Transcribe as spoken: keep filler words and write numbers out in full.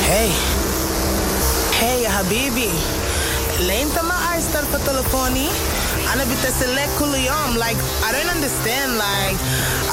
Hey. Hey, Habibi. Leent ma aistar per telefoni. Ana bita select kuliyom. Like, I don't understand. Like,